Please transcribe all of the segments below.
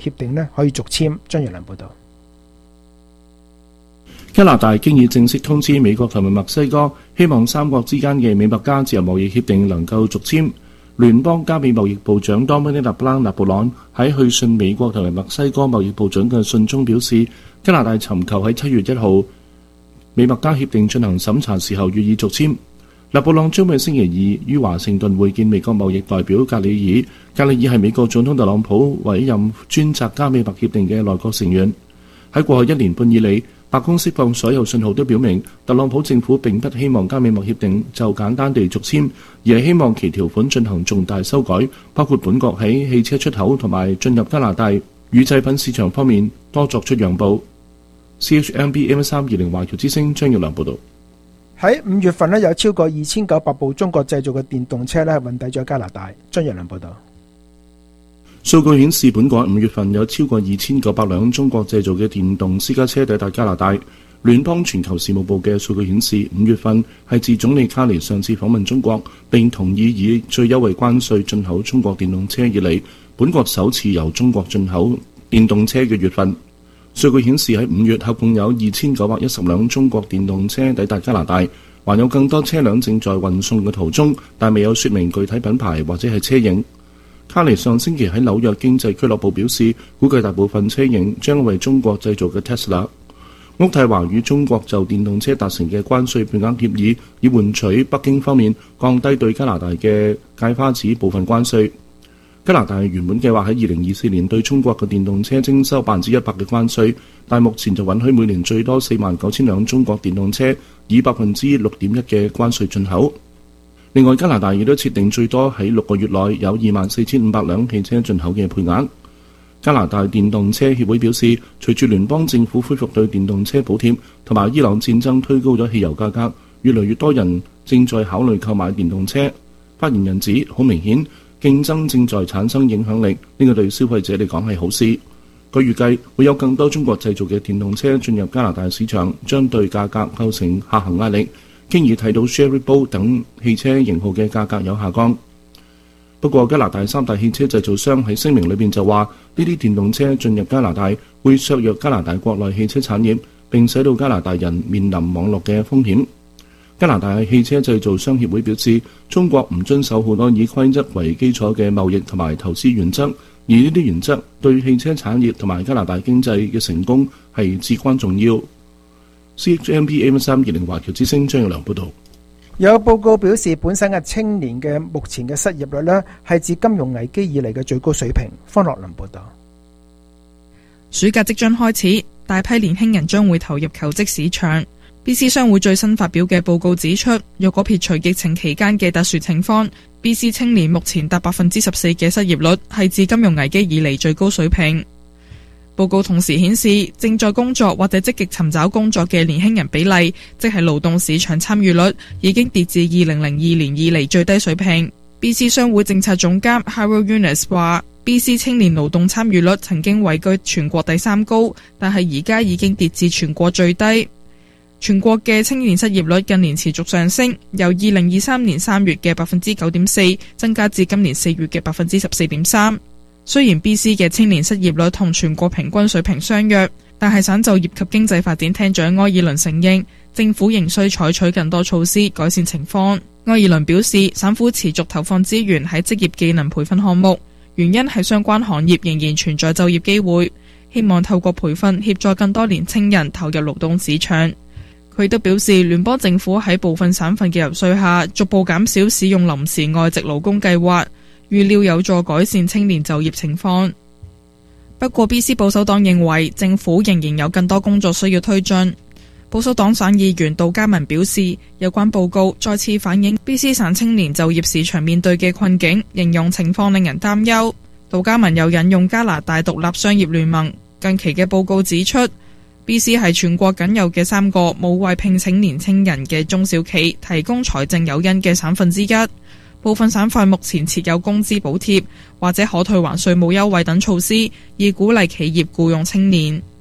協定呢可以續簽。張若良報導。 加拿大經已正式通知美國同埋墨西哥，希望三國之間嘅美墨加自由貿易協定能夠續簽。聯邦加美貿易部長多米尼納布朗納布朗喺去信美國同埋墨西哥貿易部長嘅信中表示，加拿大尋求喺7月1號美墨加協定進行審查時候予以續簽。納布朗將喺星期二於華盛頓會見美國貿易代表格里爾。格里爾係美國總統特朗普委任專責加美墨協定嘅內閣成員。喺過去1年半以嚟，白宮釋放所有信號都表明，特朗普政府並不希望加美墨協定就簡單地續簽，而係希望其條款進行重大修改，包括本國喺汽車出口同埋進入加拿大乳製品市場方面多作出讓步。CHMB AM320華僑之聲張耀良報導。 喺5月份呢，有超過2900部中國製造嘅電動車呢運抵咗加拿大。張耀良報導。 數據顯示，本港5月份有超過2900輛中國製造嘅電動私家車抵達加拿大。聯邦全球事務部嘅數據顯示，5月份係自總理卡尼上次訪問中國並同意以最優惠關稅進口中國電動車以嚟，本國首次由中國進口電動車嘅月份。數據顯示喺5月合共有2910輛中國電動車抵達加拿大，還有更多車輛正在運送嘅途中，但未有說明具體品牌或者係車型。卡尼上星期喺紐約經濟俱樂部表示，估計大部分車型將為中國製造嘅 Tesla。渥太華與中國就電動車達成嘅關稅配額協議，以換取北京方面降低對加拿大嘅芥花籽部分關稅。加拿大原本計劃喺2024年對中國嘅電動車徵收100%嘅關稅，但目前就允許每年最多49000輛中國電動車以6.1%嘅關稅進口。另外，加拿大亦都設定最多喺6個月內有24500輛汽車進口嘅配額。加拿大電動車協會表示，隨住聯邦政府恢復對電動車補貼同埋伊朗戰爭推高咗汽油價格，越嚟越多人正在考慮購買電動車。發言人指，好明顯競爭正在產生影響力，呢個對消費者嚟講係好事。佢預計會有更多中國製造嘅電動車進入加拿大市場，將對價格構成下行壓力。經已睇到 Sherry-Bolt 等汽車型號嘅價格有下降。不過，加拿大3大汽車製造商喺聲明裏邊就話，呢啲電動車進入加拿大會削弱加拿大國內汽車產業，並使到加拿大人面臨網絡嘅風險。加拿大汽車製造商協會表示，中國唔遵守好多以規則為基礎嘅貿易同埋投資原則，而呢啲原則對汽車產業同埋加拿大經濟嘅成功係至關重要。CHMB AM320華僑之聲張耀良報導。 有報告表示，本省嘅青年嘅目前嘅失業率呢係自金融危機以嚟嘅最高水平。方樂林報導。 暑假即將開始，大批年輕人將會投入求職市場。BC 商會最新發表嘅報告指出，若果撇除疫情期間嘅特殊情況， BC 青年目前達 14% 嘅失業率，係自金融危機以嚟最高水平。報告同時顯示，正在工作或者積極尋找工作嘅年輕人比例，即係勞動市場參與率，已經跌至2002年以嚟最低水平。BC 商會政策總監 Harold Yunus 話，BC 青年勞動參與率曾經位居全國第3高，但係而家已經跌至全國最低。全國嘅青年失業率近年持續上升，由2023年3月嘅 9.4% 增加至今年4月嘅 14.3%。雖然 BC 嘅青年失業率同全國平均水平相若，但係省就業及經濟發展廳長埃爾倫承認，政府仍需採取更多措施改善情況。埃爾倫表示，省府持續投放資源喺職業技能培訓項目，原因係相關行業仍然存在就業機會，希望透過培訓協助更多年青人投入勞動市場。佢亦都表示，聯邦政府喺部分省份嘅遊說下，逐步減少使用臨時外籍勞工計劃，預料有助改善青年就業情況。不過 BC 保守黨認為政府仍然有更多工作需要推進。保守黨省議員杜嘉文表示，有關報告再次反映 BC 省青年就業市場面對嘅困境，形容情況令人擔憂。杜嘉文又引用加拿大獨立商業聯盟近期嘅報告指出， BC 係全國僅有嘅3個冇為聘請年青人嘅中小企提供財政誘因嘅省份之一。部分省份目前設有工資補貼或者可退還稅務優惠等措施，以鼓勵企業僱用青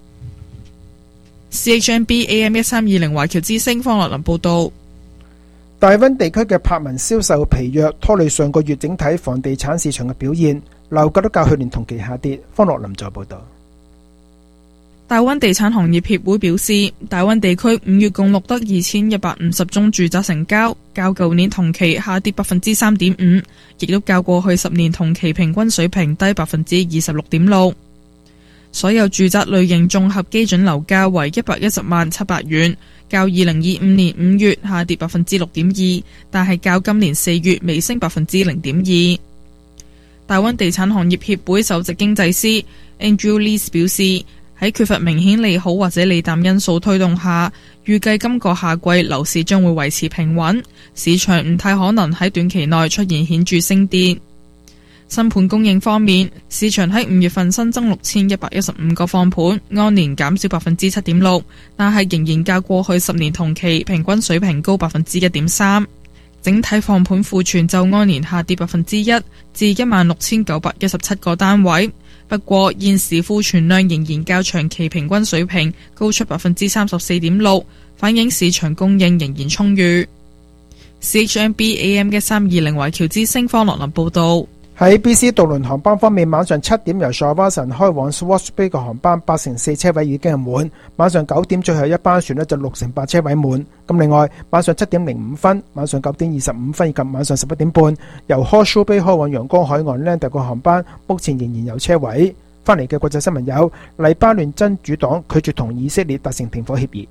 年。CHMB AM1320 華僑之聲方樂林報道。 大溫地區嘅柏文銷售疲弱，拖累上個月整體房地產市場嘅表現，樓價都較去年同期下跌。方樂林再報道。 大溫地產行業協會表示，大溫地區5月共錄得2150宗住宅成交，較舊年同期下跌 3.5%， 亦都較過去10年同期平均水平低 26.6%。所有住宅類型綜合基準樓價為110萬700元，較2025年5月下跌 6.2%， 但係較今年4月微升 0.2%。大溫地產行業協會首席經濟師 Andrew Lees 表示，喺缺乏明顯利好或者利淡因素推動下，預計今個夏季樓市將會維持平穩，市場唔太可能喺短期內出現顯著升跌。新盤供應方面，市場喺5月份新增6115個放盤，按年減少 7.6%， 但係仍然較過去10年同期平均水平高 1.3%。整體放盤庫存就按年下跌 1%， 至 16,917 個單位。不過現時庫存量仍然較長期平均水平高出 34.6%， 反映市場供應仍然充裕。CHMB AM 1320華僑之星方樂林報道。 喺 BC 渡輪航班方面，晚上7點由 Shawinigan 開往 Swartz Bay 嘅航班84%車位已經係滿，晚上9點最後一班船就6%車位滿。咁另外晚上7點05分、晚上9點25分以及晚上11點半由 Horseshoe Bay 開往陽光海岸 Lander 個航班目前仍然有車位。翻嚟嘅國際新聞有：黎巴嫩真主黨拒絕同以色列達成停火協議。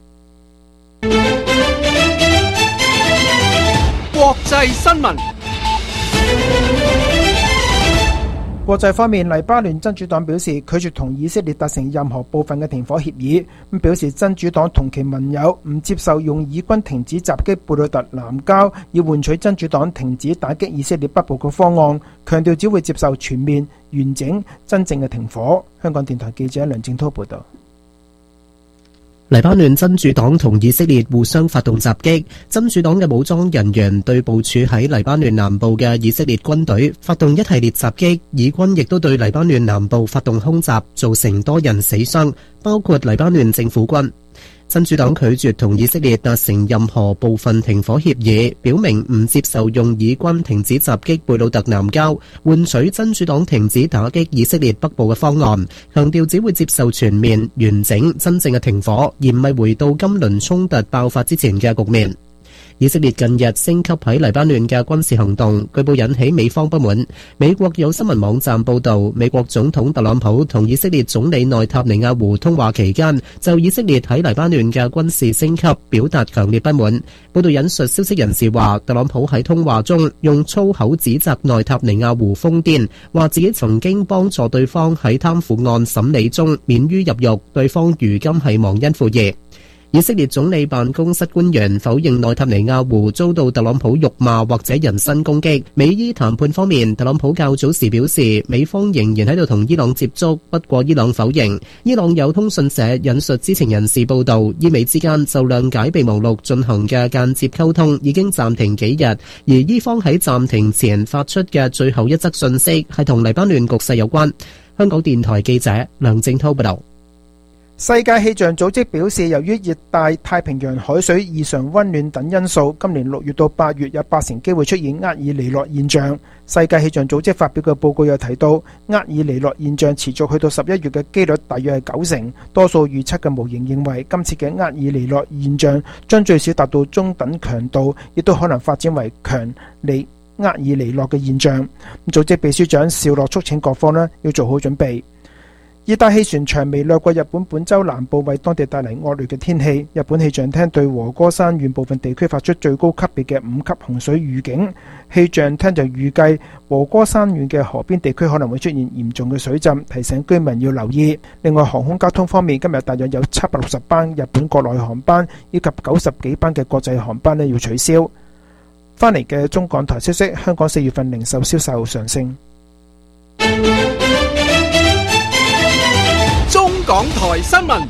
國際新聞。 國際方面，黎巴嫩真主黨表示拒絕同以色列達成任何部分嘅停火協議，咁表示真主黨同其盟友唔接受用以軍停止襲擊貝魯特南郊，以換取真主黨停止打擊以色列北部嘅方案，強調只會接受全面、完整、真正嘅停火。香港電台記者梁正滔報導。 黎巴嫩真主黨同以色列互相發動襲擊，真主黨嘅武裝人員對部署喺黎巴嫩南部嘅以色列軍隊發動一系列襲擊，以軍亦都對黎巴嫩南部發動空襲，造成多人死傷，包括黎巴嫩政府軍。真主黨拒絕同以色列達成任何部分停火協議，表明唔接受用以軍停止襲擊貝魯特南郊，換取真主黨停止打擊以色列北部嘅方案，強調只會接受全面、完整、真正嘅停火，而唔係回到今輪衝突爆發之前嘅局面。以色列近日升級喺黎巴嫩嘅軍事行動，據報引起美方不滿。美國有新聞網站報道，美國總統特朗普同以色列總理內塔尼亞胡通話期間，就以色列喺黎巴嫩嘅軍事升級表達強烈不滿。報道引述消息人士話，特朗普喺通話中用粗口指責內塔尼亞胡瘋癲，話自己曾經幫助對方喺貪腐案審理中免於入獄，對方如今係忘恩負義。以色列總理辦公室官員否認內塔尼亞胡遭到特朗普辱罵或者人身攻擊。美伊談判方面，特朗普較早時表示，美方仍然喺度同伊朗接觸，不過伊朗否認。伊朗有通訊社引述知情人士報道，伊美之間就諒解備忘錄進行嘅間接溝通已經暫停幾日，而伊方喺暫停前發出嘅最後一則訊息係同黎巴嫩局勢有關。香港電台記者梁正滔報道。 世界氣象組織表示，由於熱帶太平洋海水異常溫暖等因素，今年6月到8月有80%機會出現厄爾尼諾現象。世界氣象組織發表嘅報告又提到，厄爾尼諾現象持續去到11月嘅機率大約係90%。多數預測嘅模型認為，今次嘅厄爾尼諾現象將最少達到中等強度，亦都可能發展為強尼厄爾尼諾嘅現象。組織秘書長紹洛促請各方要做好準備。熱帶氣旋長微掠過日本本州南部，為當地帶嚟惡劣嘅天氣。日本氣象廳對和歌山縣部分地區發出最高級別嘅5級洪水預警。氣象廳就預計和歌山縣嘅河邊地區可能會出現嚴重嘅水浸，提醒居民要留意。另外，航空交通方面，今日大約有760班日本國內航班以及90幾班嘅國際航班要取消。翻嚟嘅中港台消息，香港4月份零售銷售上升。 中港台新聞。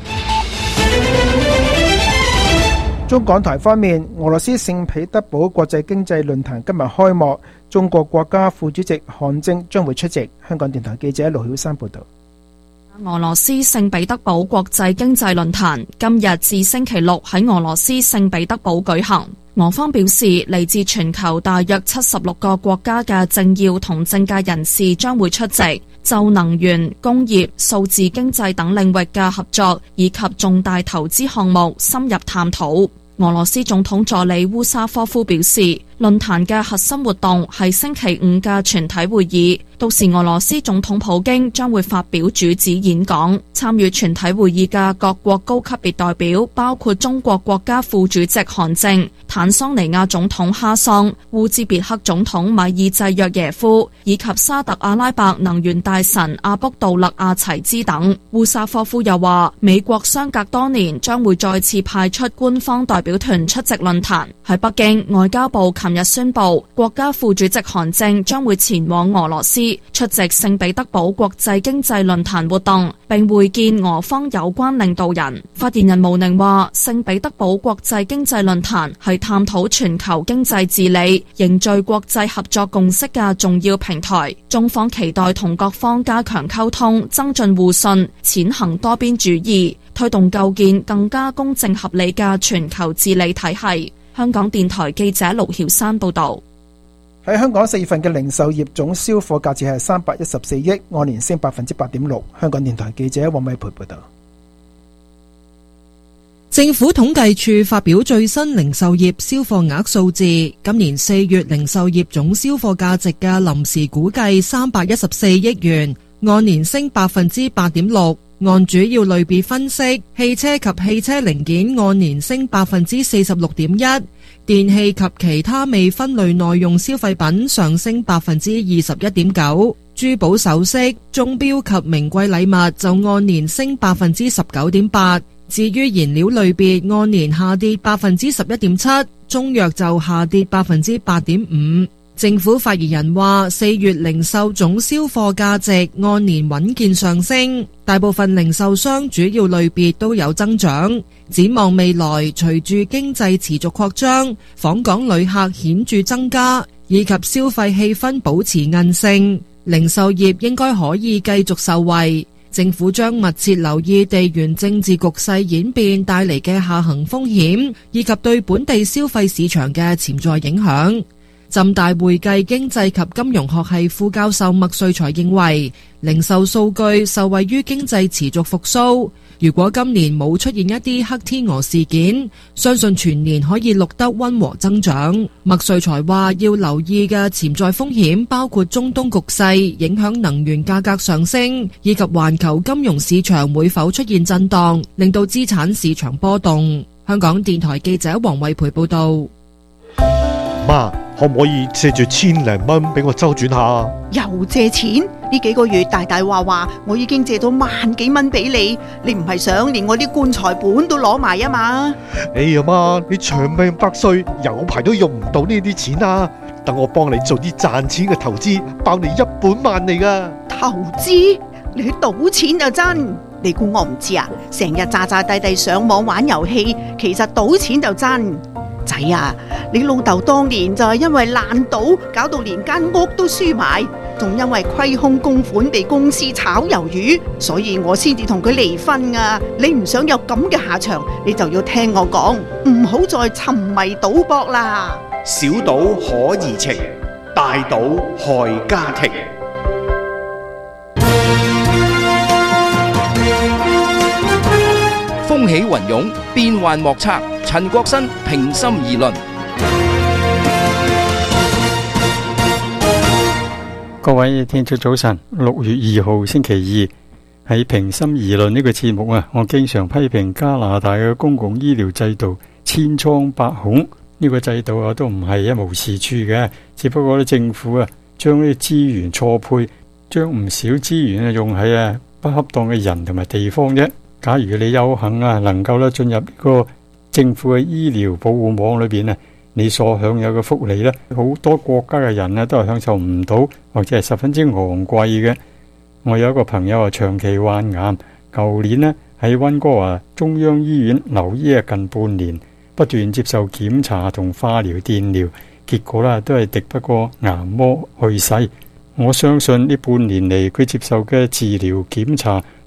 中港台方面，俄羅斯聖彼得堡國際經濟論壇今日開幕，中國國家副主席韓正將會出席。香港電台記者盧曉山報道。 俄羅斯聖彼得堡國際經濟論壇今日至星期六喺俄羅斯聖彼得堡舉行。俄方表示，嚟自全球大約76個國家嘅政要同政界人士將會出席，就能源、工業、數字經濟等領域嘅合作以及重大投資項目深入探討。俄羅斯總統助理烏沙科夫表示，論壇嘅核心活動係星期五嘅全體會議，到時俄羅斯總統普京將會發表主旨演講。參與全體會議嘅各國高級別代表包括中國國家副主席韓正、坦桑尼亞總統哈桑、烏茲別克總統米爾濟約耶夫以及沙特阿拉伯能源大臣阿卜杜勒阿齊茲等。烏沙科夫又話，美國相隔多年將會再次派出官方代表團出席論壇。喺北京，外交部琴日宣布，國家副主席韓正將會前往俄羅斯出席聖彼得堡國際經濟論壇活動，並會見俄方有關領導人。發言人毛寧話，聖彼得堡國際經濟論壇係探討全球經濟治理、凝聚國際合作共識嘅重要平台。中方期待同各方加強溝通，增進互信，踐行多邊主義，推動構建更加公正合理嘅全球治理體系。香港電台記者盧曉山報道。 喺香港4月份嘅零售業總銷貨價值係314億，按年升8.6%。香港電台記者黃偉培報道。 政府統計處發表最新零售業銷貨額數字，今年4月零售業總銷貨價值嘅臨時估計314億元，按年升8.6%。按主要類別分析，汽車及汽車零件按年升46.1%，電器及其他未分類耐用消費品上升21.9%，珠寶首飾、鐘錶及名貴禮物就按年升19.8%。至於燃料類別按年下跌11.7%，中藥就下跌8.5%。政府發言人話，4月零售總銷貨價值按年穩健上升，大部分零售商主要類別都有增長。展望未來，隨住經濟持續擴張，訪港旅客顯著增加，以及消費氣氛保持韌性，零售業應該可以繼續受惠。政府將密切留意地緣政治局勢演變帶嚟嘅下行風險，以及對本地消費市場嘅潛在影響。浸大會計經濟及金融學系副教授麥瑞才認為，零售數據受惠於經濟持續復甦，如果今年冇出現一啲黑天鵝事件，相信全年可以錄得溫和增長。麥瑞才話，要留意嘅潛在風險包括中東局勢影響能源價格上升，以及環球金融市場會否出現震盪，令到資產市場波動。香港電台記者黃慧培報道。 媽，可唔可以借住1,000零蚊俾我周轉下？ 又借錢？呢幾個月大大話我已經借咗萬幾蚊俾你，你唔係想連我啲棺材本都攞埋啊嘛？ 哎呀媽，你長命百歲，有排都用唔到呢啲錢啊！等我幫你做啲賺錢嘅投資，包你一本萬利噶。 投資？你去賭錢就真？你估我唔知啊？成日詐詐諦諦上網玩遊戲，其實賭錢就真。仔啊，你老豆當年就係因為爛賭，搞到連間屋都輸埋，仲因為虧空公款被公司炒魷魚，所以我先至同佢離婚啊！你唔想有咁嘅下場，你就要聽我講，唔好再沉迷賭博啦。 小賭可怡情，大賭害家庭。風起雲湧，變幻莫測。陳國新平心而論。 各位聽眾早晨，6月2號星期二喺平心而論呢個節目啊，我經常批評加拿大嘅公共醫療制度千瘡百孔，呢個制度啊都唔係一無是處嘅，只不過咧政府啊將啲資源錯配，將唔少資源啊用喺不恰當嘅人同埋地方啫。假如你有幸啊能夠咧進入呢個政府嘅醫療保護網裏邊啊，你所享有嘅福利咧，好多國家嘅人咧都係享受唔到，或者係十分之昂貴嘅。我有一個朋友啊，長期患癌，舊年咧喺溫哥華中央醫院留醫近半年，不斷接受檢查同化療、電療，結果啦都係敵不過癌魔去世。我相信呢半年嚟佢接受嘅治療、檢查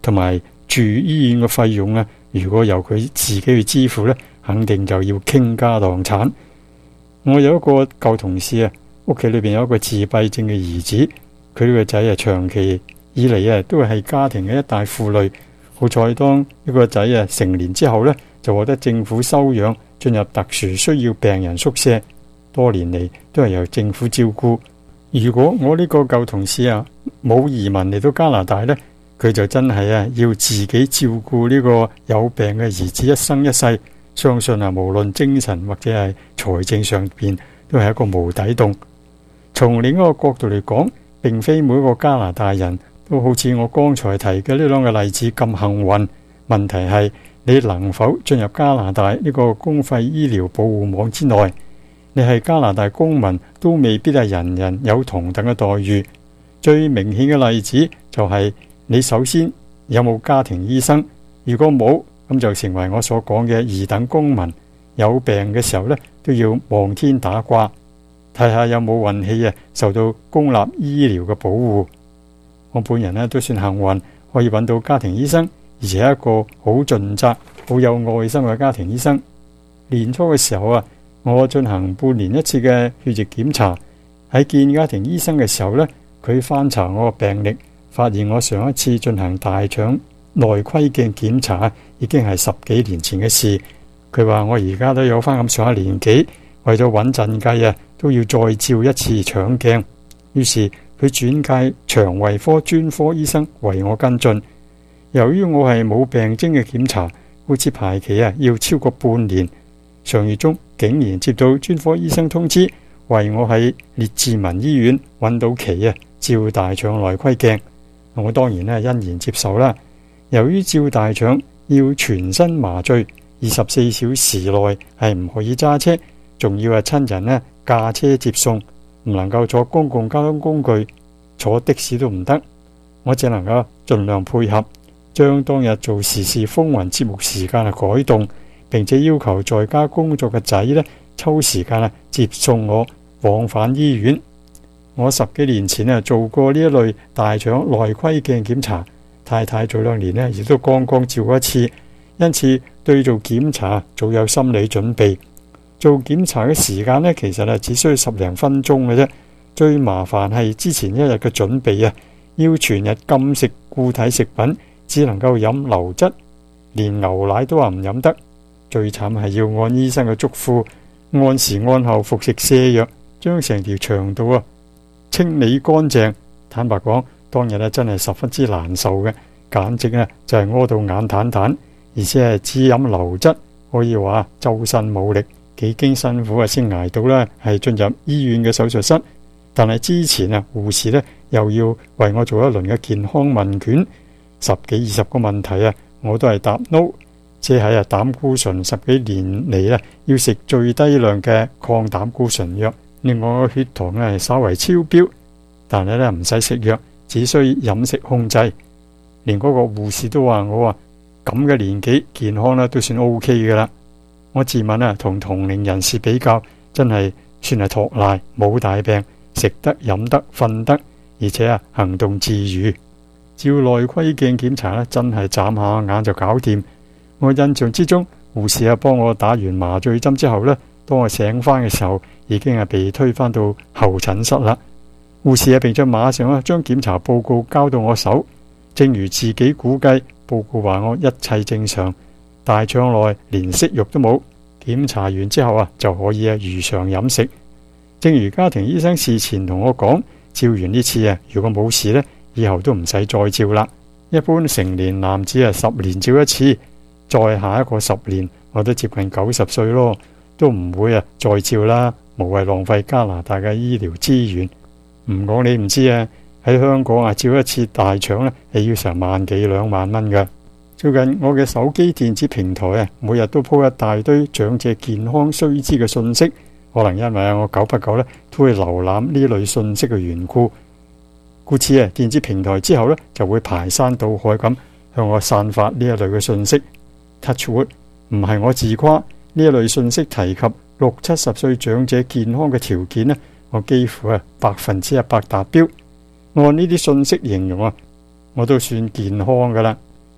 同埋住醫院嘅費用啊，如果由佢自己去支付呢，肯定就要傾家蕩產。我有一個舊同事啊，屋企裏邊有一個自閉症嘅兒子，佢呢個仔啊長期以嚟啊都係家庭嘅一大負累。好彩當呢個仔啊成年之後呢，就獲得政府收養，進入特殊需要病人宿舍，多年嚟都係由政府照顧。如果我呢個舊同事啊冇移民嚟到加拿大呢，佢就真係啊要自己照顧呢個有病嘅兒子一生一世。相信啊無論精神或者係財政上邊都係一個無底洞。從另一個角度嚟講，並非每一個加拿大人都好似我剛才提嘅呢兩個例子咁幸運。問題係你能否進入加拿大呢個公費醫療保護網之內？你係加拿大公民都未必係人人有同等嘅待遇。最明顯嘅例子就係你首先有冇家庭醫生，如果冇，咁就成為我所講嘅二等公民。有病嘅時候呢，都要望天打卦，睇下有冇運氣啊，受到公立醫療嘅保護。我本人呢都算幸運，可以揾到家庭醫生，而且一個好盡責、好有愛心嘅家庭醫生。年初嘅時候啊，我進行半年一次嘅血液檢查，喺見家庭醫生嘅時候呢，佢翻查我個病歷，發現我上一次進行大腸內窺鏡檢查已經係10幾年前嘅事。佢話我而家都有翻咁上下年紀，為咗穩陣計啊，都要再照一次腸鏡。於是佢轉介腸胃科專科醫生為我跟進。由於我係冇病徵嘅檢查，好似排期啊要超過半年。上月中竟然接到專科醫生通知，為我喺列治文醫院揾到期啊照大腸內窺鏡。我當然欣然接受啦。由於照大腸要全身麻醉，24小時內係唔可以揸車，仲要親人駕車接送，唔能夠坐公共交通工具，坐的士都唔得。我只能夠盡量配合，將當日做時事風雲節目時間改動，並且要求在家工作嘅仔抽時間接送我往返醫院。我10幾年前做過呢一類大腸內窺鏡檢查，太太早2年亦都剛剛照過一次，因此對做檢查早有心理準備。做檢查嘅時間其實只需要10零分鐘嘅啫。最麻煩係之前一日嘅準備啊，要全日禁食固體食品，只能夠飲流質，連牛奶都話唔飲得。最慘係要按醫生嘅囑咐，按時按候服食瀉藥，將成條腸道清理乾淨。坦白講，當日真係十分之難受嘅，簡直就係屙到眼淡淡，而且係只飲流質，可以話周身冇力，幾經辛苦先捱到係進入醫院嘅手術室。但係之前護士又要為我做一輪嘅健康問卷，10幾20個問題我都係答 no， 即係膽固醇10幾年嚟要食最低量嘅抗膽固醇藥，另外個血糖係稍為超標，但係唔使食藥，只需飲食控制。連嗰個護士都話我咁嘅年紀健康都算 OK 噶啦。我自問同同齡人士比較，真係算係托賴，冇大病，食得飲得瞓得，而且行動自如。照內窺鏡檢查真係眨下眼就搞掂。我印象之中，護士幫我打完麻醉針之後當我醒翻嘅時候，已經被推返到候診室啦。護士並且馬上將檢查報告交到我手，正如自己估計，報告話我一切正常，大腸內連息肉都冇。檢查完之後就可以如常飲食。正如家庭醫生事前同我講，照完呢次如果冇事以後都唔使再照啦。一般成年男子10年照一次，再下一個10年，我都接近90歲咯，都唔會再照啦，無謂浪費加拿大嘅醫療資源。唔講你唔知喺香港照一次大腸係要成萬幾2萬蚊㗎。最近我嘅手機電子平台每日都鋪一大堆長者健康須知嘅信息，可能因為我久不久都會瀏覽呢類信息嘅緣故，故此電子平台之後就會排山倒海咁向我散發呢一類嘅信息。Touchwood， 唔係我自誇，呢一類信息提及60、70歲長者健康嘅條件我幾乎100%達標。按呢啲信息形容我都算健康噶啦。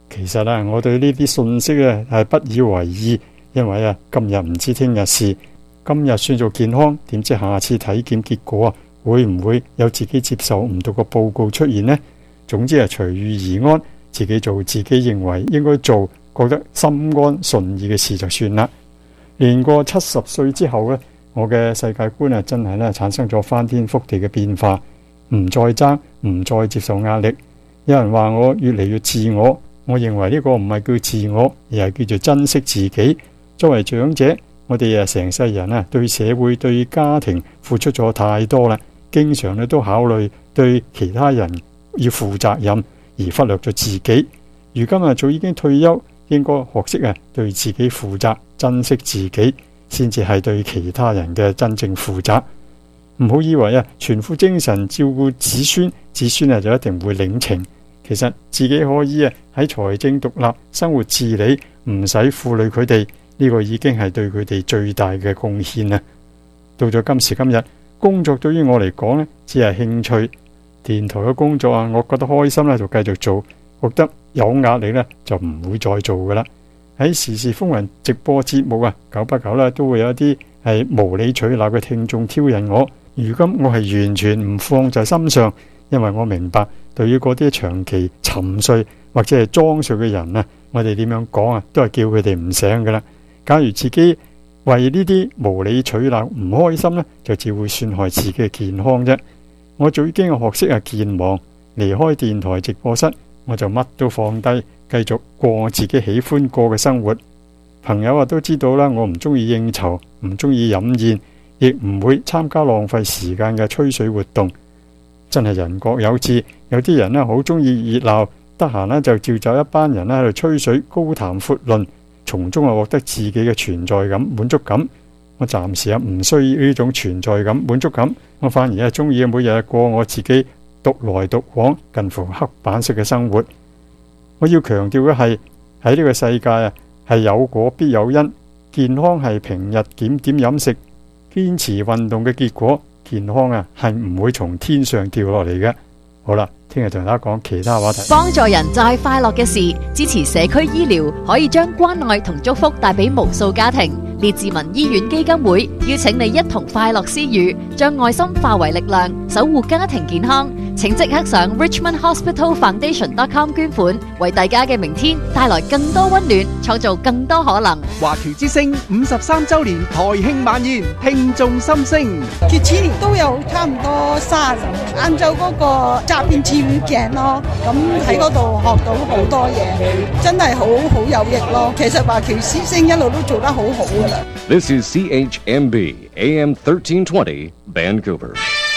其實啊，我對呢啲信息咧係不以為意，因為啊，今日唔知聽日事，今日算做健康，點知下次體檢結果啊，會唔會有自己接受唔到個報告出現呢？總之係隨遇而安，自己做自己認為應該做，覺得心安順意嘅事就算啦。年過70歲之後呢，我嘅世界觀啊，真係咧產生咗翻天覆地嘅變化，唔再爭，唔再接受壓力。有人話我越嚟越自我，我認為呢個唔係叫自我，而係叫做珍惜自己。作為長者，我哋成世人啊，對社會對家庭付出咗太多啦，經常咧都考慮對其他人要負責任，而忽略咗自己。如今啊，早已經退休，應該學識啊對自己負責，珍惜自己，先至係對其他人嘅真正負責。唔好以為啊全副精神照顧子孫，子孫啊就一定會領情。其實自己可以啊喺財政獨立、生活自理，唔使負累佢哋，呢個已經係對佢哋最大嘅貢獻啦。到咗今時今日，工作對於我嚟講呢，只係興趣。電台嘅工作啊，我覺得開心咧就繼續做，覺得有壓力呢，就唔會再做噶啦。喺時事風雲直播節目啊，久不久呢，都會有一啲係無理取鬧嘅聽眾挑釁我。如今我係完全唔放在心上，因為我明白對於嗰啲長期沉睡或者係裝睡嘅人啊，我哋點樣講啊，都係叫佢哋唔醒噶啦。假如自己為呢啲無理取鬧唔開心呢，就只會損害自己嘅健康啫。我早已經學識啊健忘，離開電台直播室，我就乜都放低，繼續過我自己喜歡過嘅生活。朋友啊都知道啦，我唔中意應酬，唔中意飲宴，亦唔會參加浪費時間嘅吹水活動。真係人各有志，有啲人呢好中意熱鬧，得閒呢就召集一班人呢喺度吹水，高談闊論，從中獲得自己嘅存在感、滿足感。我暫時唔需要呢種存在感、滿足感，我反而係中意每日過我自己獨來獨往、近乎黑板式嘅生活。我要強調嘅係喺呢個世界啊，係有果必有因，健康係平日檢點飲食、堅持運動嘅結果。健康啊，係唔會從天上掉落嚟嘅。好啦，聽日同大家講其他話題。 幫助人就係快樂嘅事，支持社區醫療，可以將關愛同祝福帶俾無數家庭。列治文醫院基金會邀請你一同快樂施予，將愛心化為力量，守護家庭健康。請即刻上 richmondhospitalfoundation.com 捐款，為大家嘅明天帶來更多溫暖，創造更多可能。 華僑之聲53週年台慶晚宴，聽眾心聲。 決始年都有差唔多30人，晏晝嗰個詐騙似五鏡咯，咁喺嗰度學到好多嘢，真係好有益咯。其實華僑之聲一路都做得好好噶啦。 This is CHMB AM 1320 Vancouver。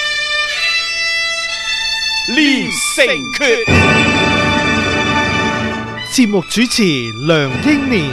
連城訣，節目主持梁英年。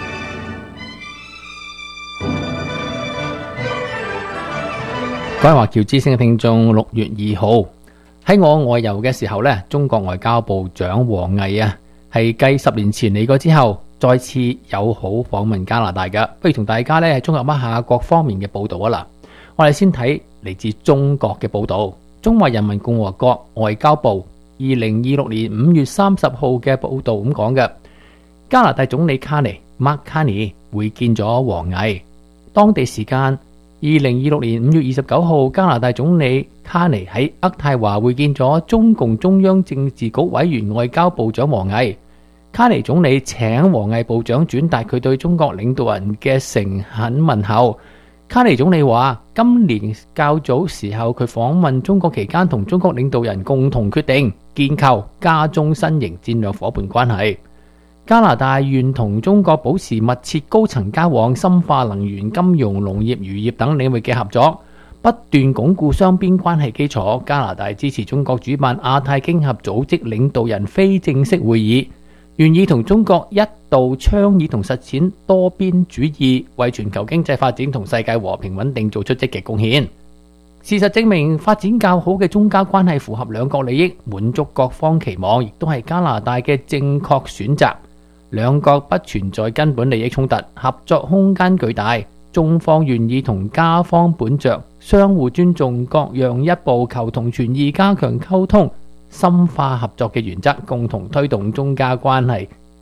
各位華僑之聲嘅聽眾，6月2號喺我外遊嘅時候呢，中國外交部長王毅啊，係繼10年前嚟過之後，再次友好訪問加拿大嘅。不如同大家呢係綜合一下各方面嘅報道啊啦。我哋先睇嚟自中國嘅報道。中華人民共和國外交部2026年5月30號嘅報道咁講嘅，加拿大總理卡尼 Mark Carney 會見咗王毅。當地時間2026年5月29號，加拿大總理卡尼喺渥太華會見咗中共中央政治局委員外交部長王毅。卡尼總理請王毅部長轉達佢對中國領導人嘅誠懇問候。卡尼總理話，今年較早時候佢訪問中國期間，同中國領導人共同決定建構加中新型戰略夥伴關係。加拿大願同中國保持密切高層交往，深化能源、金融、農業、漁業等領域嘅合作，不斷鞏固雙邊關係基礎。加拿大支持中國主辦亞太經合組織領導人非正式會議，願意同中國一道倡議同實踐多邊主義，為全球經濟發展同世界和平穩定做出積極貢獻。事實證明，發展較好嘅中加關係符合兩國利益，滿足各方期望，亦都係加拿大嘅正確選擇。兩國不存在根本利益衝突，合作空間巨大。中方願意同加方本着相互尊重、各讓一步、求同存異、加強溝通、深化合作嘅原則，共同推動中加關係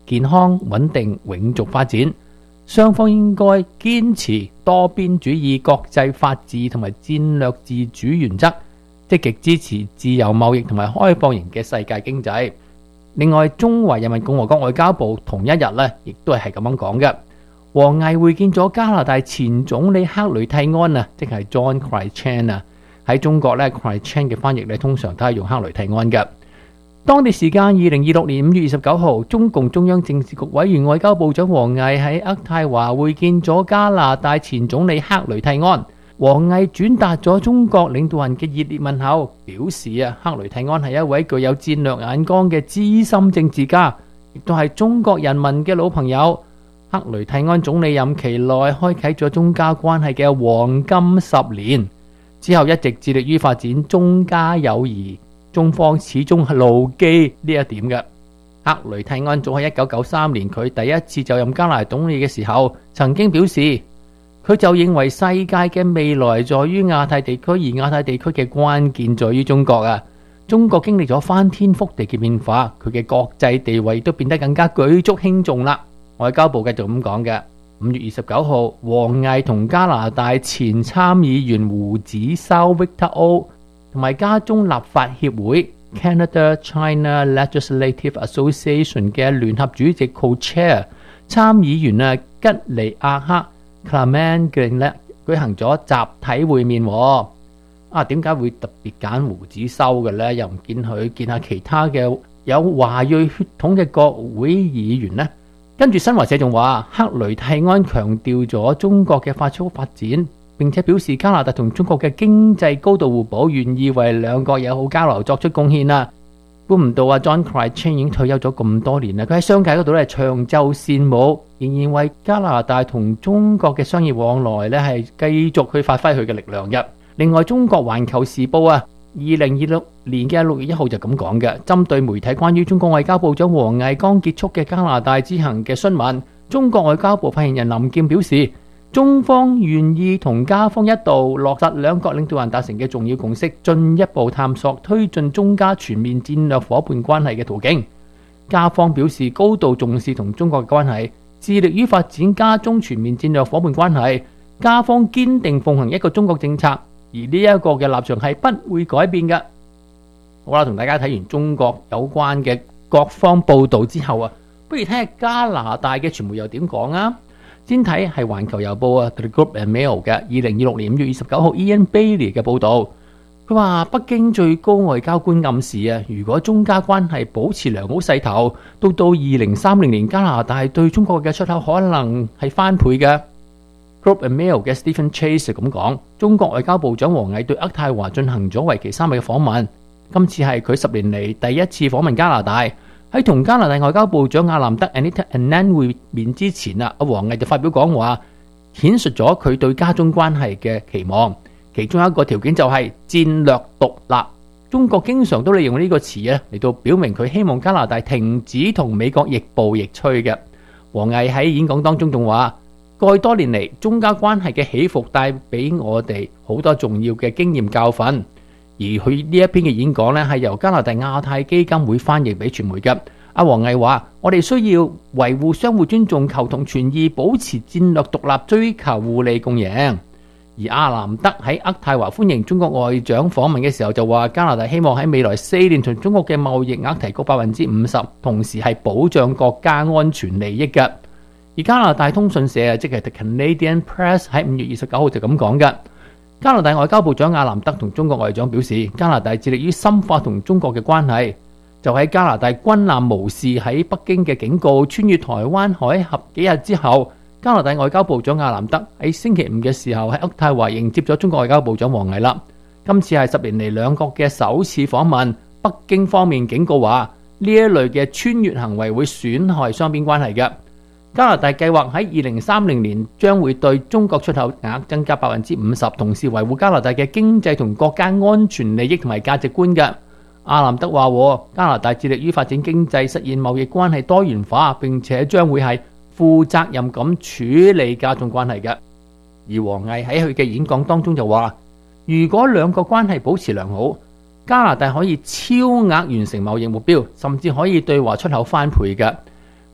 健康、穩定、永續發展。雙方應該堅持多邊主義、國際法治同埋戰略自主原則，積極支持自由貿易同埋開放型嘅世界經濟。另外，中華人民共和國外交部同一日呢，亦都係咁樣講嘅。王毅會見咗加拿大前總理克雷蒂安啊，即係 John Chrétien 啊。喺中國呢 Chrétien 嘅翻譯呢，通常都係用克雷蒂安嘅。當地時間2026年5月29號，中共中央政治局委員外交部長王毅喺渥太華會見咗加拿大前總理克雷蒂安。王毅轉達咗中國領導人嘅熱烈問候，表示啊，克雷蒂安係一位具有戰略眼光嘅資深政治家，亦都係中國人民嘅老朋友。克雷蒂安總理任期內開啟咗中加關係嘅黃金10年，之後一直致力於發展中加友誼。中方始終係牢記呢一點嘅。克雷蒂安早喺1993年佢第一次就任加拿大總理嘅時候，曾經表示，佢就認為世界嘅未來在於亞太地區，而亞太地區嘅關鍵在於中國啊。中國經歷咗翻天覆地嘅變化，佢嘅國際地位都變得更加舉足輕重啦。外交部繼續咁講嘅。5月29號，王毅同加拿大前參議員胡子修 Victor O 同埋加中立法協會 Canada China Legislative Association 嘅聯合主席 Co-Chair 參議員吉尼亞克 Clement 嘅舉行咗集體會面。點解會特別揀胡子修嘅呢？又唔見佢見下其他嘅有華裔血統嘅國會議員呢？跟住新華社仲話，克雷蒂安強調咗中國嘅快速發展，並且表示加拿大同中國嘅經濟高度互補，願意為兩國友好交流作出貢獻啦。估唔到John Chrétien已經退休咗咁多年啦，佢喺商界嗰度咧長袖善舞，仍然為加拿大同中國嘅商業往來咧係繼續去發揮佢嘅力量嘅。另外，中國環球時報2026年嘅6月1號就咁講嘅，針對媒體關於中國外交部長王毅剛結束嘅加拿大之行嘅詢問，中國外交部發言人林劍表示，中方願意同加方一道落實兩國領導人達成嘅重要共識，進一步探索推進中加全面戰略夥伴關係嘅途徑。加方表示高度重視同中國嘅關係，致力於發展加中全面戰略夥伴關係。加方堅定奉行一個中國政策，而呢一個嘅立場係不會改變嘅。好啦，同大家睇完中國有關嘅各方報道之後不如睇下加拿大嘅傳媒又點講啊？先睇係環球郵報The Globe and Mail 嘅2026年5月29號 Ian Bailey 嘅報導，佢話北京最高外交官暗示如果中加關係保持良好勢頭，到2030年加拿大對中國嘅出口可能係翻倍嘅。Globe and Mail 嘅 Stephen Chase 咁講，中國外交部長王毅對渥太華進行咗為期3日嘅訪問，今次係佢10年嚟第一次訪問加拿大。喺同加拿大外交部長阿南德 Anita Anand 會面之前王毅就發表講話，顯述咗佢對加中關係嘅期望，其中一個條件就係戰略獨立。中國經常都利用呢個詞嚟到表明佢希望加拿大停止同美國亦步亦趨嘅。王毅喺演講當中仲話，過去多年嚟中加關係嘅起伏帶俾我哋好多重要嘅經驗教訓。而佢呢一篇嘅演講係由加拿大亞太基金會翻譯俾傳媒嘅。王毅話：我哋需要維護相互尊重、求同存異，保持戰略獨立，追求互利共贏。而阿南德喺渥太華歡迎中國外長訪問嘅時候就話，加拿大希望喺未來4年同中國嘅貿易額提高50%，同時係保障國家安全利益嘅。而加拿大通訊社即係 The Canadian Press 喺5月29號就咁講嘅。加拿大外交部長阿南德同中國外長表示，加拿大致力於深化同中國嘅關係。就喺加拿大軍艦無視喺北京嘅警告，穿越台灣海峽幾日之後，加拿大外交部長阿南德喺星期5嘅時候喺渥太華迎接咗中國外交部長王毅啦。今次係10年嚟兩國嘅首次訪問，北京方面警告話呢一類嘅穿越行為會損害雙邊關係嘅。加拿大計劃喺2030年將會對中國出口額增加50%，同時維護加拿大嘅經濟同國家安全利益同埋價值觀嘅。阿南德話：加拿大致力於發展經濟，實現貿易關係多元化，並且將會係負責任咁處理加中關係嘅。而王毅喺佢嘅演講當中就話：如果兩國關係保持良好，加拿大可以超額完成貿易目標，甚至可以對華出口翻倍嘅。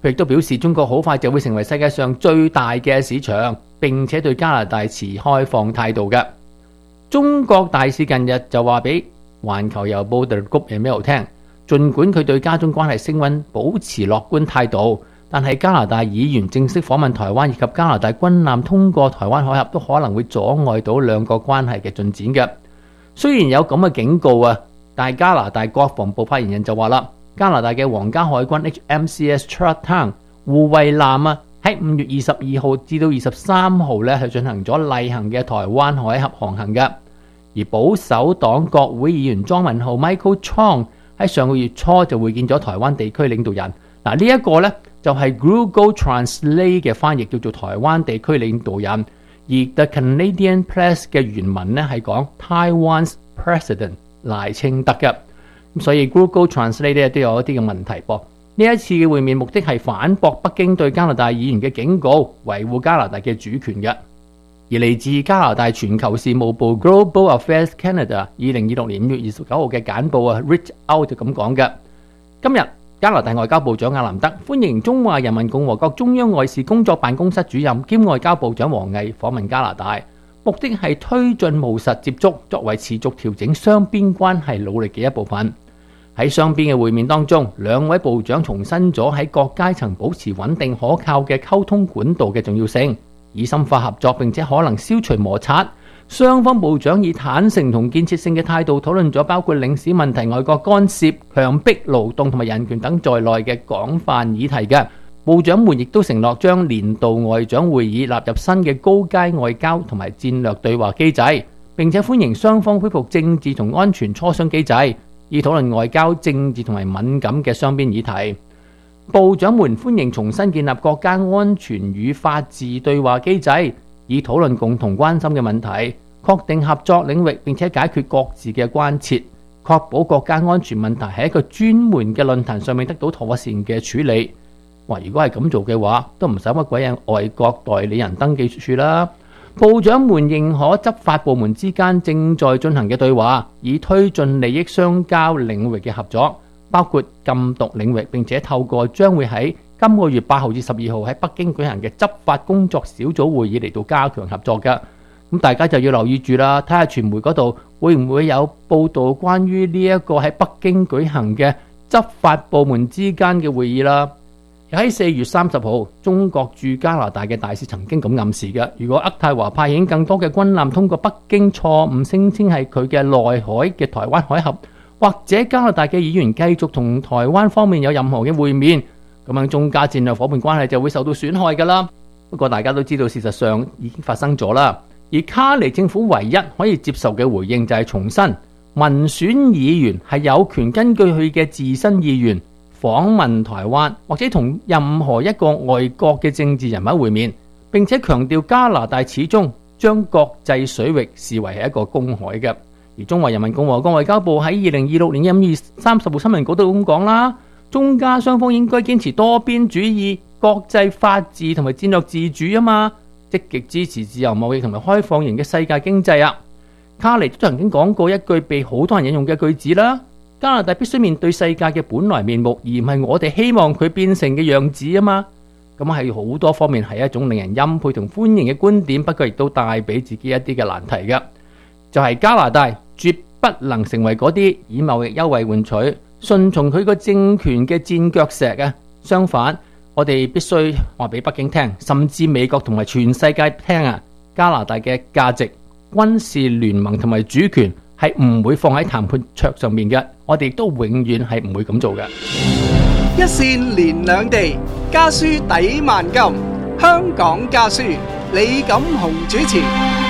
佢亦都表示中國好快就會成為世界上最大嘅市場，並且對加拿大持開放態度嘅。中國大使近日就話俾環球郵報 The Globe and Mail 聽，儘管佢對加中關係升溫保持樂觀態度，但係加拿大議員正式訪問台灣以及加拿大軍艦通過台灣海峽都可能會阻礙到兩個關係嘅進展嘅。雖然有咁嘅警告啊，但係加拿大國防部發言人就話啦，加拿大嘅皇家海軍 HMCS Charlottetown 護衛艦啊，喺5月22號至到23號咧係進行咗例行嘅台灣海峽航行嘅。而保守黨國會議員莊文浩 Michael Chong 喺上個月初就會見咗台灣地區領導人。嗱，呢一個呢，就係 Google Translate 嘅翻譯，叫做台灣地區領導人。而 The Canadian Press 嘅原文呢係講 Taiwan's President 賴清德嘅。咁所以 Google Translate 咧都有一啲嘅問題噃。呢一次嘅會面目的係反駁北京對加拿大議員嘅警告，維護加拿大嘅主權嘅。而嚟自加拿大全球事務部 Global Affairs Canada 2026年5月29號嘅簡報啊 ，Reach Out 就咁講嘅。今日加拿大外交部長阿南德歡迎中華人民共和國中央外事工作辦公室主任兼外交部長王毅訪問加拿大，目的係推進務實接觸，作為持續調整雙邊關係努力嘅一部分。喺雙邊嘅會面當中，兩位部長重申咗喺各階層保持穩定可靠嘅溝通管道嘅重要性，以深化合作並且可能消除摩擦。雙方部長以坦誠同建設性嘅態度討論咗包括領事問題、外國干涉、強迫勞動同埋人權等在內嘅廣泛議題嘅。部長們亦都承諾將年度外長會議納入新嘅高階外交同埋戰略對話機制，並且歡迎雙方恢復政治同安全磋商機制，以討論外交、政治同埋敏感嘅雙邊議題。部長們歡迎重新建立國家安全與法治對話機制，以討論共同關心嘅問題，確定合作領域，並且解決各自嘅關切，確保國家安全問題喺一個專門嘅論壇上面得到妥善嘅處理。哇！如果係咁做嘅話，都唔使乜鬼嘢外國代理人登記處啦。部長們認可執法部門之間正在進行嘅對話，以推進利益相交領域嘅合作，包括禁毒領域，並且透過將會喺今個月8號至12號喺北京舉行嘅執法工作小組會議嚟到加強合作嘅。咁大家就要留意住啦，睇下傳媒嗰度會唔會有報導關於呢一個喺北京舉行嘅執法部門之間嘅會議啦。喺4月30號，中國駐加拿大嘅大使曾經咁暗示嘅，如果渥太華派遣更多嘅軍艦通過北京錯誤聲稱係佢嘅內海嘅台灣海峽，或者加拿大嘅議員繼續同台灣方面有任何嘅會面，咁樣中加戰略夥伴關係就會受到損害㗎啦。不過大家都知道事實上已經發生咗啦。而卡尼政府唯一可以接受嘅回應就係重申，民選議員係有權根據佢嘅自身意願訪問台灣，或者同任何一個外國嘅政治人物會面，並且強調加拿大始終將國際水域視為係一個公海嘅。而中華人民共和國外交部喺2026年5月30號新聞稿都咁講啦，中加雙方應該堅持多邊主義、國際法治同埋戰略自主啊嘛，積極支持自由貿易同埋開放型嘅世界經濟啊。卡尼都曾經講過一句被好多人引用嘅句子啦，加拿大必須面對世界嘅本來面目，而唔係我哋希望佢變成嘅樣子啊嘛。咁係好多方面係一種令人欽佩同歡迎嘅觀點，不過亦都帶俾自己一啲嘅難題嘅，就係加拿大絕不能成為嗰啲以貿易優惠換取、順從佢個政權嘅墊腳石啊。相反，我哋必須話俾北京聽，甚至美國同埋全世界聽啊，加拿大嘅價值、軍事聯盟同埋主權係唔會放喺談判桌上面嘅，我哋亦都永遠係唔會咁做嘅。 一線連兩地，家書抵萬金。香港家書，李錦雄主持。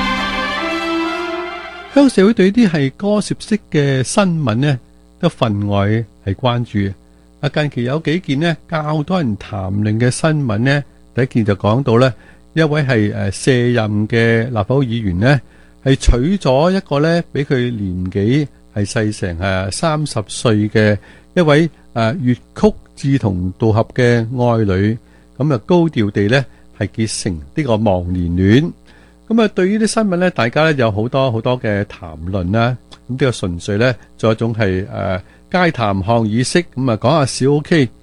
香港社會對呢啲係歌涉式嘅新聞呢，都分外係關注。近期有幾件呢較多人談論嘅新聞呢，第一件就講到呢，一位係卸任嘅立法會議員呢，係娶咗一個呢比佢年紀係細成30歲嘅一位粵曲志同道合嘅愛女，咁高調地呢係結成呢個忘年戀。咁對於啲新聞呢，大家呢有好多嘅談論啦。咁呢個純粹呢，做一種係街談巷議式，咁講下笑 OK。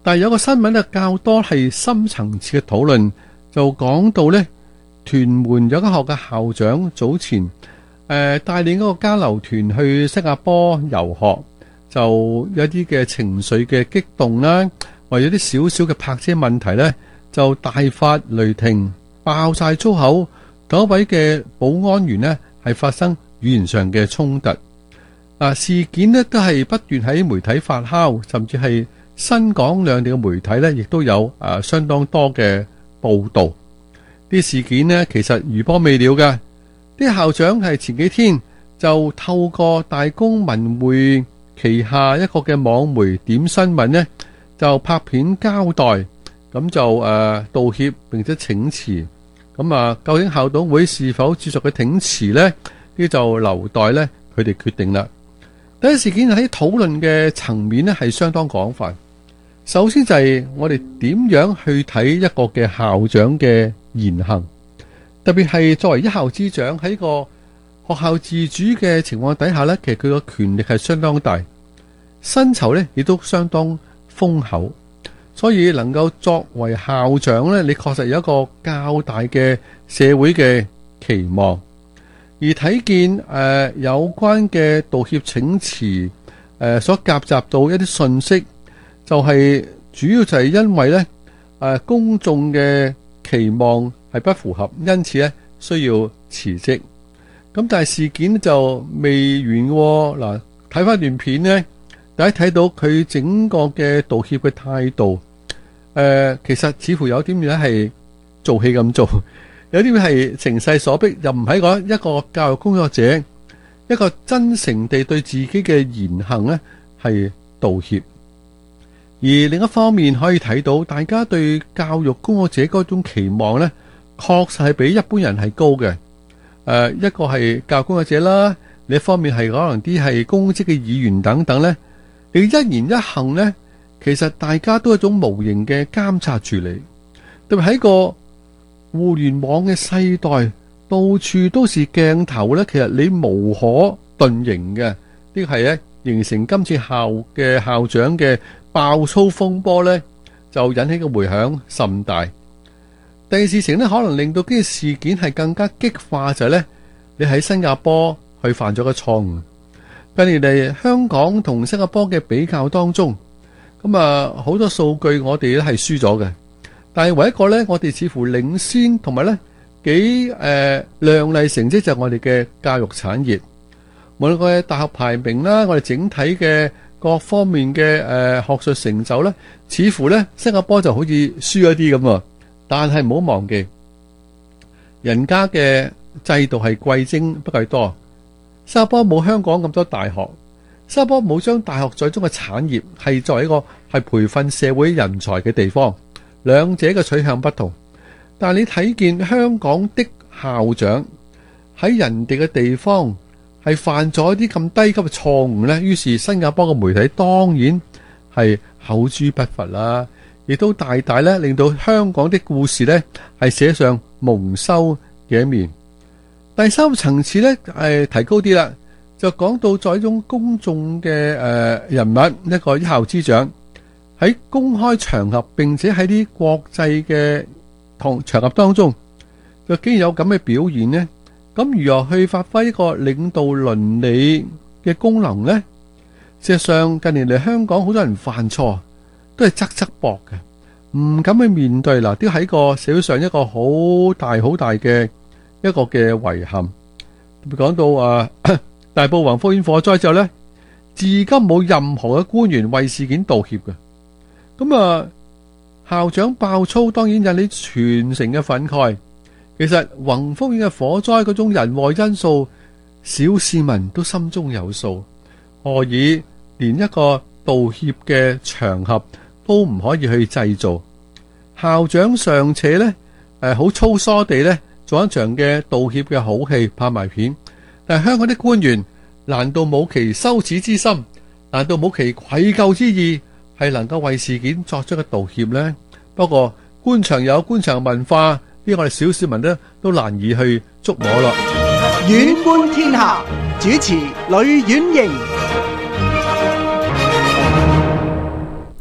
但係有個新聞咧較多係深層次嘅討論，就講到呢屯門有間學嘅校長早前帶領嗰個交流團去新加坡遊學，就有啲嘅情緒嘅激動啦，或者啲少少嘅泊車問題呢，就大發雷霆，爆晒粗口，同一位嘅保安員呢係發生語言上嘅衝突。事件呢都係不斷喺媒體發酵，甚至係新港兩地嘅媒體呢亦都有相當多嘅報導。啲事件呢其實餘波未了嘅，啲校長係前幾天就透過大公文匯旗下一個嘅網媒點新聞呢，就拍片交代，咁就道歉並且請辭。咁究竟校董會是否接受佢請辭呢？呢就留待呢佢哋決定啦。第一事件喺討論嘅層面呢係相當廣泛。首先就係我哋點樣去睇一個嘅校長嘅言行，特別係作為一校之長喺個學校自主嘅情況底下呢，其實佢個權力係相當大，薪酬呢亦都相當豐厚，所以能夠作為校長呢，你確實有一個較大嘅社會嘅期望。而睇見有關嘅道歉請辭所夾雜到一啲信息，就係主要就係因為咧公眾嘅期望係不符合，因此咧需要辭職。咁但係事件就未完喎。嗱，睇翻段片咧，大家睇到佢整個嘅道歉嘅態度，其實似乎有啲嘢係做戲咁做。有啲係情勢所逼，又唔係一個教育工作者，一個真誠地對自己嘅言行呢係道歉。而另一方面可以睇到，大家對教育工作者嗰種期望呢，確實係比一般人係高嘅。一個係教育工作者啦，另一方面係可能啲係公職嘅議員等等呢，你一言一行呢，其實大家都有一種無形嘅監察住你，特別喺個互聯網嘅世代，到處都是鏡頭咧，其實你無可遁形嘅。呢個係咧形成今次校長嘅爆粗風波咧，就引起嘅迴響甚大。第二事情咧，可能令到呢個事件係更加激化，就係咧，你喺新加坡去犯咗個錯誤。近年嚟香港同新加坡嘅比較當中，咁好多數據我哋咧係輸咗嘅。但係唯一一個咧，我哋似乎領先，同埋咧幾亮麗成績就係我哋嘅教育產業，無論我哋大學排名啦，我哋整體嘅各方面嘅學術成就咧，似乎咧新加坡就好似輸一啲咁啊！但係唔好忘記，人家嘅制度係貴精不貴多，新加坡冇香港咁多大學，新加坡冇將大學在中嘅產業係作為一個係培訓社會人才嘅地方。兩者嘅取向不同，但係你睇見香港的校長喺人哋嘅地方係犯咗啲咁低級嘅錯誤呢，於是新加坡嘅媒體當然係口誅筆伐啦，亦都大大咧令到香港的故事呢係寫上蒙羞嘅一面。第三個層次呢提高啲啦，就講到在一種公眾嘅人物，一個一校之長。喺公開場合，並且喺啲國際嘅場合當中，就竟然有咁嘅表現呢？咁如何去發揮一個領導倫理嘅功能呢？事實上，近年嚟香港好多人犯錯，都係側側膊嘅，唔敢去面對啦。都喺個社會上一個好大嘅一個嘅遺憾。講到大埔宏福苑火災之後呢，至今冇任何嘅官員為事件道歉嘅。咁校長爆粗當然引起全城嘅憤慨。其實宏福苑嘅火災嗰種人禍因素，小市民都心中有數，何以連一個道歉嘅場合都唔可以去製造？校長尚且呢好粗疏地呢做一場嘅道歉嘅好戲，拍埋片。但係香港啲官員難道冇其羞恥之心？難道冇其愧疚之意？係能夠為事件作出嘅道歉呢？不過官場有官場文化，呢我哋小市民都難以去捉摸咯。 遠觀天下，主持呂婉瑩。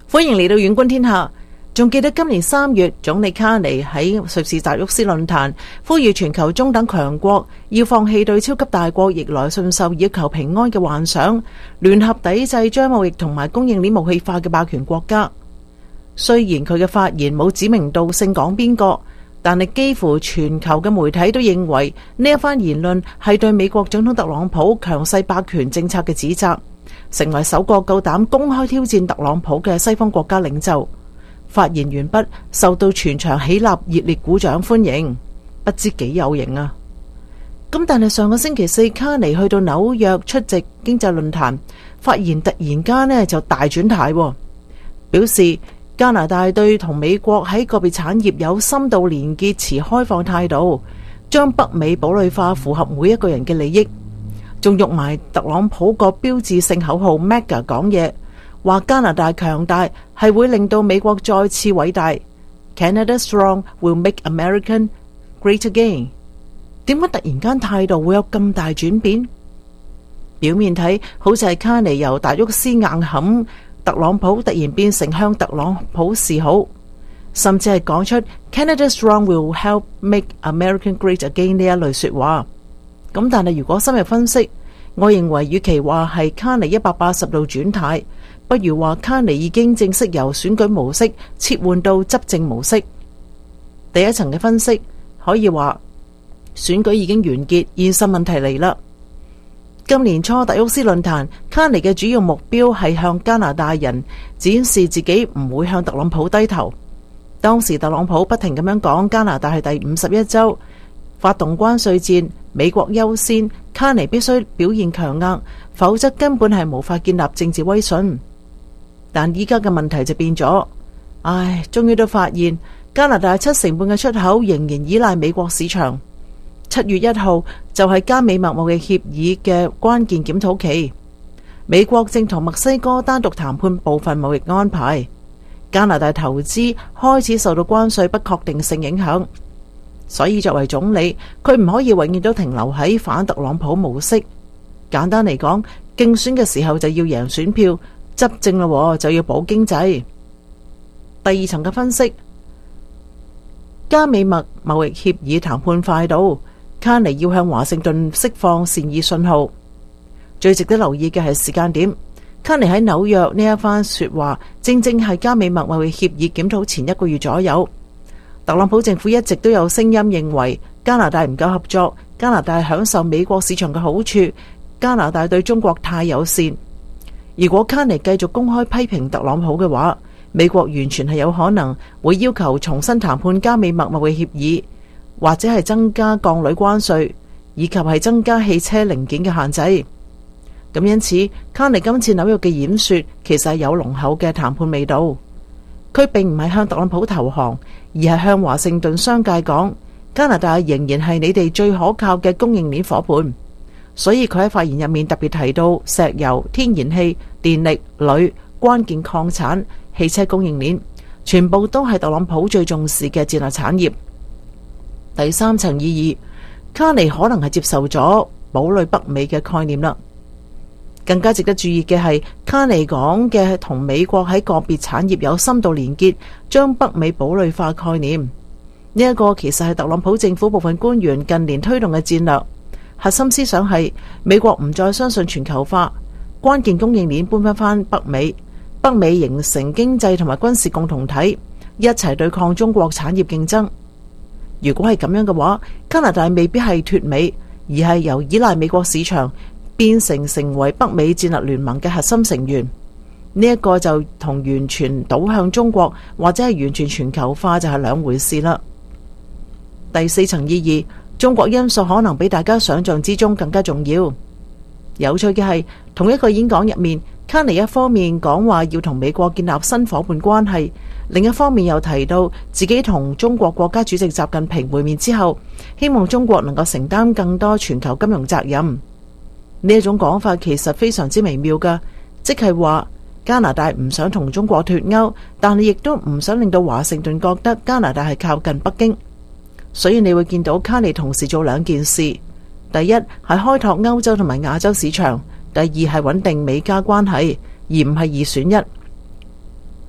歡迎嚟到遠觀天下。仲記得今年3月，總理卡尼喺瑞士達沃斯論壇呼籲全球中等強國要放棄對超級大國逆來順受以求平安嘅幻想，聯合抵制將貿易同埋供應鏈武器化嘅霸權國家。雖然佢嘅發言冇指名道姓講邊個，但係幾乎全球嘅媒體都認為呢一番言論係對美國總統特朗普強勢霸權政策嘅指責，成為首個夠膽公開挑戰特朗普嘅西方國家領袖。發言完畢，受到全場起立熱烈鼓掌歡迎，不知幾有型啊！咁但係上個星期四，卡尼去到紐約出席經濟論壇，發言突然間呢就大轉態，表示加拿大對同美國喺個別產業有深度連結持開放態度，將北美堡壘化符合每一個人嘅利益，仲用埋特朗普個標誌性口號 MAGA 講嘢。話加拿大強大係會令到美國再次偉大 ，Canada strong will make American great again。點解突然間態度會有咁大轉變？表面睇好似係卡尼由達沃斯硬撼特朗普，突然變成向特朗普示好，甚至係講出 Canada strong will help make American great again 呢一類說話。咁但係如果深入分析，我認為與其話係卡尼180度轉態，不如話卡尼已經正式由選舉模式切換到執政模式。第一層嘅分析可以話選舉已經完結，現實問題嚟啦。今年初達沃斯論壇，卡尼嘅主要目標係向加拿大人展示自己唔會向特朗普低頭。當時特朗普不停咁樣講加拿大係第51州，發動關稅戰，美國優先，卡尼必須表現強硬，否則根本係無法建立政治威信。但依家嘅問題就變咗，終於都發現加拿大70%嘅出口仍然依賴美國市場。7月1號就係加美墨貿易協議嘅關鍵檢討期，美國正同墨西哥單獨談判部分貿易安排，加拿大投資開始受到關稅不確定性影響，所以作為總理，佢唔可以永遠都停留喺反特朗普模式。簡單嚟講，競選嘅時候就要贏選票，執政咯就要保經濟。第二層嘅分析，加美墨貿易協議談判快到，卡尼要向華盛頓釋放善意信號。最值得留意嘅係時間點，卡尼喺紐約呢一番說話，正正係加美墨貿易協議檢討前1個月左右。特朗普政府一直都有聲音認為加拿大唔夠合作，加拿大享受美國市場嘅好處，加拿大對中國太友善。如果卡尼繼續公開批評特朗普嘅話，美國完全係有可能會要求重新談判加美墨貿易協議，或者係增加鋼鋁關稅，以及係增加汽車零件嘅限制。咁因此，卡尼今次紐約嘅演說其實係有濃厚嘅談判味道。佢並唔係向特朗普投降，而係向華盛頓商界講，加拿大仍然係你哋最可靠嘅供應鏈夥伴。所以佢喺發言入面特別提到石油、天然氣、電力、鋁、關鍵礦產、汽車供應鏈，全部都係特朗普最重視嘅戰略產業。第三層意義，卡尼可能係接受咗堡壘北美嘅概念啦。更加值得注意嘅係，卡尼講嘅同美國喺個別產業有深度連結，將北美堡壘化概念。呢一個其實係特朗普政府部分官員近年推動嘅戰略。核心思想係美國唔再相信全球化，關鍵供應鏈搬返北美，北美形成經濟同埋軍事共同體，一齊對抗中國產業競爭。如果係咁樣嘅話，加拿大未必係脫美，而係由依賴美國市場變成為北美戰略聯盟嘅核心成員。呢一個就同完全倒向中國或者係完全全球化就係兩回事啦。第四層意義，中國因素可能比大家想象之中更加重要。有趣嘅係，同一個演講入面，卡尼一方面講話要同美國建立新夥伴關係，另一方面又提到自己同中國國家主席習近平會面之後，希望中國能夠承擔更多全球金融責任。呢一種講法其實非常之微妙㗎，即係話加拿大唔想同中國脫鈎，但係亦都唔想令到華盛頓覺得加拿大係靠近北京。所以你會見到卡尼同時做兩件事，第一係開拓歐洲同埋亞洲市場，第二係穩定美加關係，而唔係二選一。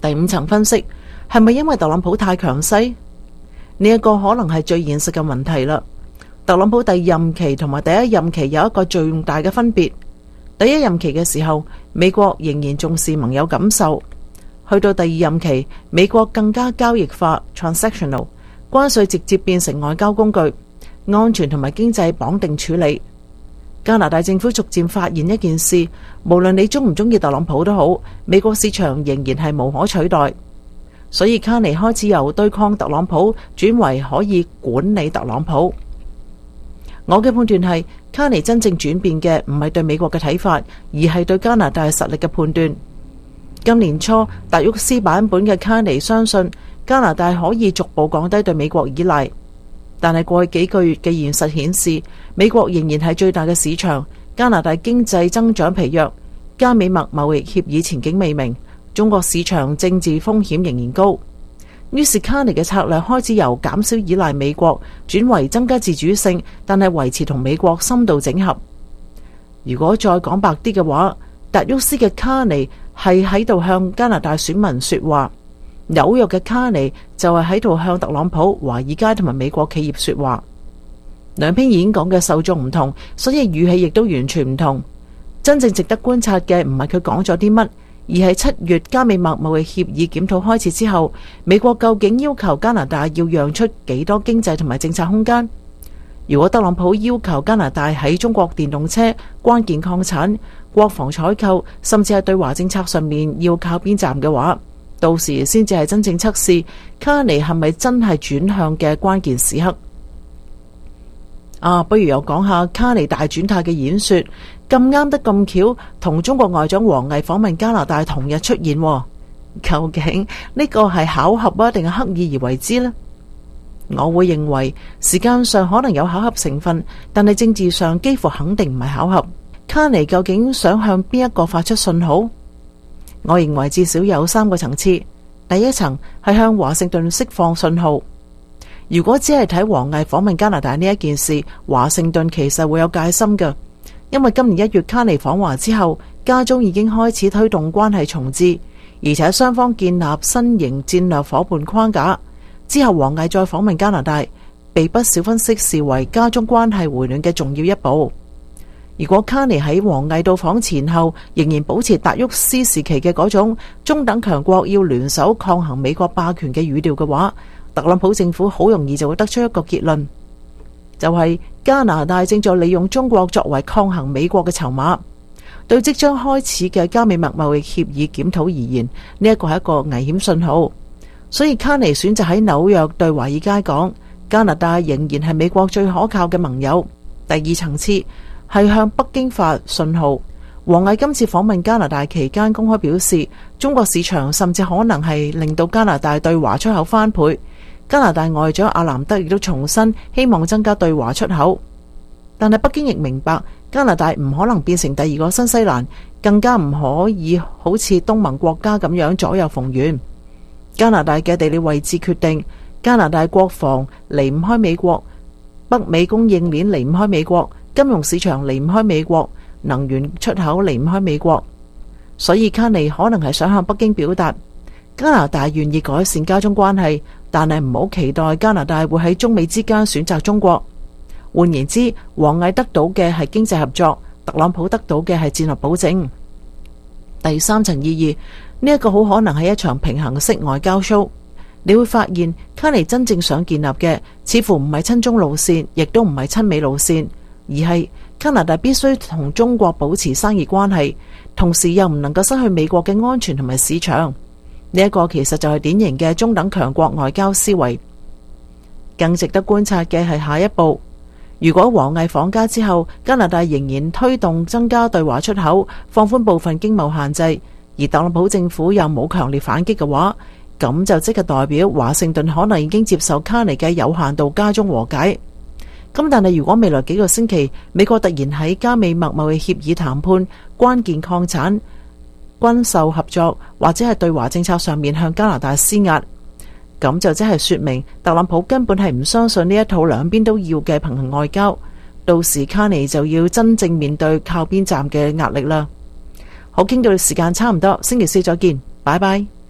第五層分析，係咪因為特朗普太強勢？呢一個可能係最現實嘅問題啦。特朗普第二任期同埋第一任期有一個最重大嘅分別。第一任期嘅時候，美國仍然重視盟友感受；去到第二任期，美國更加交易化 （transactional）， 關稅直接變成外交工具，安全同埋經濟綁定處理。加拿大政府逐漸發現一件事，無論你中唔中意特朗普都好，美國市場仍然係無可取代。所以卡尼開始由對抗特朗普轉為可以管理特朗普。我嘅判斷係，卡尼真正轉變嘅唔係對美國嘅睇法，而係對加拿大實力嘅判斷。今年初，達沃斯版本嘅卡尼相信加拿大可以逐步降低對美國依賴，但係過去幾個月嘅現實顯示，美國仍然係最大嘅市場，加拿大經濟增長疲弱，加美墨貿易協議前景未明，中國市場政治風險仍然高。於是卡尼嘅策略開始由減少依賴美國轉為增加自主性，但係維持同美國深度整合。如果再講白啲嘅話，達沃斯嘅卡尼係喺度向加拿大選民說話，紐約嘅卡尼就係喺度向特朗普、華爾街同埋美國企業說話。兩篇演講嘅受眾唔同，所以語氣亦都完全唔同。真正值得觀察嘅唔係佢講咗啲乜，而係7月加美墨貿易協議檢討開始之後，美國究竟要求加拿大要讓出幾多經濟同埋政策空間？如果特朗普要求加拿大喺中國電動車、關鍵礦產、國防採購，甚至係對華政策上面要靠邊站嘅話，到時先至係真正測試卡尼係咪真係轉向嘅關鍵時刻。不如又講下卡尼大轉態嘅演說，咁啱得咁巧，同中國外長王毅訪問加拿大同日出現。究竟呢個係巧合啊，定係刻意而為之呢？我會認為時間上可能有巧合成分，但係政治上幾乎肯定唔係巧合。卡尼究竟想向邊一個發出信號？我認為至少有3個層次。第一層係向華盛頓釋放信號。如果只係睇王毅訪問加拿大呢一件事，華盛頓其實會有戒心嘅，因為今年1月卡尼訪華之後，加中已經開始推動關係重置，而且雙方建立新型戰略夥伴框架。之後王毅再訪問加拿大，被不少分析視為加中關係回暖嘅重要一步。如果卡尼喺王毅到訪前後仍然保持達沃斯時期嘅嗰種中等強國要聯手抗衡美國霸權嘅語調嘅話，特朗普政府好容易就會得出一個結論，就係加拿大正在利用中國作為抗衡美國嘅籌碼。對即將開始嘅加美墨貿易協議檢討而言，呢一個係一個危險信號。所以卡尼選擇喺紐約對華爾街講，加拿大仍然係美國最可靠嘅盟友。第二層次係向北京發信號。王毅今次訪問加拿大期間公開表示，中國市場甚至可能係令到加拿大對華出口翻倍。加拿大外長阿南德亦都重申希望增加對華出口，但係北京亦明白加拿大唔可能變成第二個新西蘭，更加唔可以好似東盟國家咁樣左右逢源。加拿大嘅地理位置決定，加拿大國防離唔開美國，北美供應鏈離唔開美國，金融市場離唔開美國，能源出口離唔開美國。所以卡尼可能係想向北京表達，加拿大願意改善加中關係，但係唔好期待加拿大會喺中美之間選擇中國。換言之，王毅得到嘅係經濟合作，特朗普得到嘅係戰略保證。第三層意義，呢一個好可能係一場平衡式外交 show。你會發現卡尼真正想建立嘅似乎唔係親中路線，亦都唔係親美路線，而係加拿大必須同中國保持生意關係，同時又唔能夠失去美國嘅安全同埋市場。呢一個其實就係典型嘅中等強國外交思維。更值得觀察嘅係下一步，如果王毅訪加之後，加拿大仍然推動增加對華出口，放寬部分經貿限制，而特朗普政府又冇強烈反擊嘅話，咁就即係代表華盛頓可能已經接受卡尼嘅有限度加中和解。咁但係如果未來幾個星期美國突然喺加美墨貿易協議談判、關鍵礦產、軍售合作或者係對華政策上面向加拿大施壓，咁就即係說明特朗普根本係唔相信呢一套兩邊都要嘅平衡外交。到時卡尼就要真正面對靠邊站嘅壓力啦。好，傾到時間差唔多，星期四再見，拜拜。